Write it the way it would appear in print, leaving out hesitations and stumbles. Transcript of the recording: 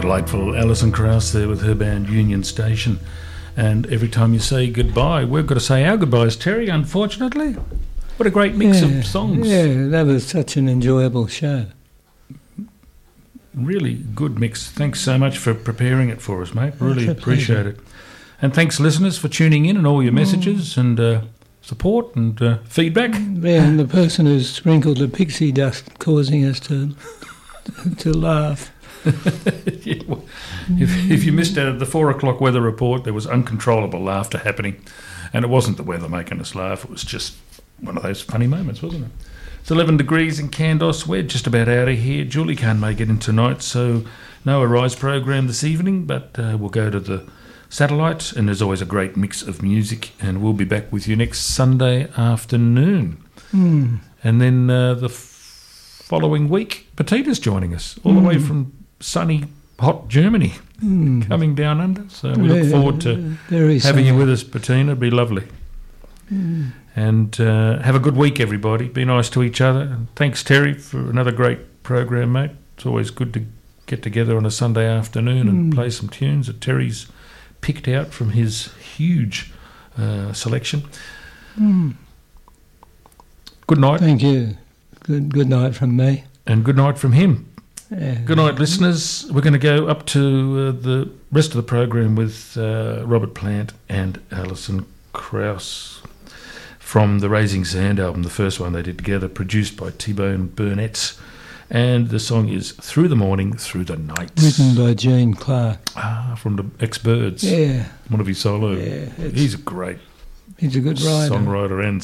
delightful Alison Krauss there with her band Union Station. And every time you say goodbye, we've got to say our goodbyes, Terry, unfortunately. What a great mix of songs. Yeah, that was such an enjoyable show. Really good mix. Thanks so much for preparing it for us, mate. Really appreciate it. And thanks, listeners, for tuning in and all your messages and support and feedback. Yeah, and the person who's sprinkled the pixie dust causing us to laugh. Yeah, well, if you missed out the 4 o'clock weather report, there was uncontrollable laughter happening. And it wasn't the weather making us laugh, it was just one of those funny moments, wasn't it? It's 11 degrees in Kandos. We're just about out of here. Julie can't make it in tonight, so no Arise program this evening, but we'll go to the satellite, and there's always a great mix of music, and we'll be back with you next Sunday afternoon. And then the following week, Petita's joining us all the way from sunny, hot Germany, coming down under. So we look forward to having you with us, Bettina. It'd be lovely. And have a good week, everybody. Be nice to each other. And thanks, Terry, for another great program, mate. It's always good to get together on a Sunday afternoon and play some tunes that Terry's picked out from his huge selection. Good night. Thank you. Good night from me. And good night from him. Good night, listeners. We're going to go up to the rest of the program with Robert Plant and Alison Krauss from the Raising Sand album, the first one they did together, produced by T-Bone Burnett. And the song is Through the Morning, Through the Night. Written by Gene Clark. From the Ex-Birds. Yeah. One of his solo. Yeah, He's a great He's a good writer. Songwriter and